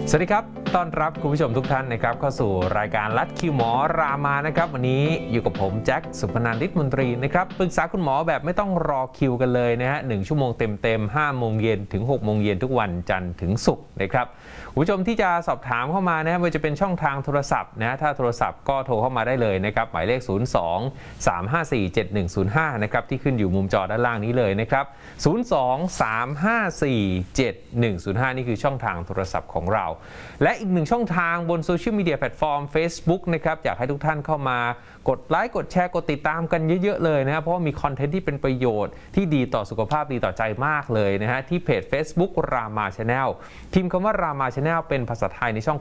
สวัสดีครับต้อนรับคุณผู้ชมทุกท่านนะครับเข้าสู่รายการลัดคิวหมอรามานะครับวันนี้อยู่กับผมแจ็คสุพนันท์ ฤทธิ์มนตรีนะครับปรึกษาคุณหมอแบบไม่ต้องรอคิวกันเลยนะฮะ1 ชั่วโมงเต็ม5 โมงเย็นถึง6 โมงเย็นทุกวันจันทร์ถึงศุกร์นะครับคุณผู้ชมที่จะสอบถามเข้ามานะว่าจะเป็นช่องทางโทรศัพท์นะถ้าโทรศัพท์ก็โทรเข้ามาได้เลยนะครับหมายเลข02-354-7105นะครับที่ขึ้นอยู่มุมจอด้านล่างนี้เลยนะครับ02-354-7105นี่คือช่องทางโทรศัพท์ของเราและอีกหนึ่งช่องทางบนโซเชียลมีเดียแพลตฟอร์ม Facebook นะครับอยากให้ทุกท่านเข้ามากดไลค์กดแชร์กดติดตามกันเยอะๆเลยนะครับเพราะว่ามีคอนเทนต์ที่เป็นประโยชน์ที่ดีต่อสุขภาพดีต่อใจมากเลยนะฮะที่เพจ Facebook รามา Channel พิมพ์คำว่ารามา Channel เป็นภาษาไทยในช่อง